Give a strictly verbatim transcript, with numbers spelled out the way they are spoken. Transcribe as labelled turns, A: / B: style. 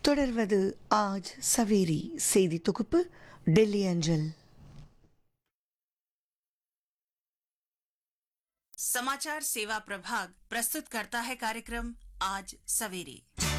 A: தொடர்வது ஆஜ் சவேரி செய்தி தொகுப்பு டெல்லி அஞ்சல்.
B: समाचार सेवा प्रभाग प्रस्तुत करता है कार्यक्रम आज सवेरे।